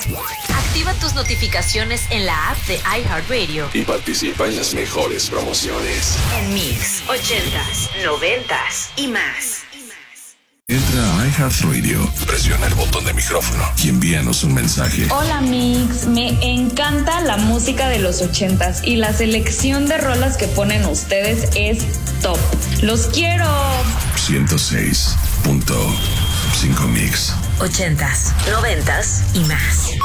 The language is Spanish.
Activa tus notificaciones en la app de iHeartRadio y participa en las mejores promociones. En Mix 80s, 90s y más. Entra a iHeartRadio, presiona el botón de micrófono y envíanos un mensaje. Hola Mix, me encanta la música de los 80s y la selección de rolas que ponen ustedes es top. ¡Los quiero! 106.5 Mix. 80s, 90s y más.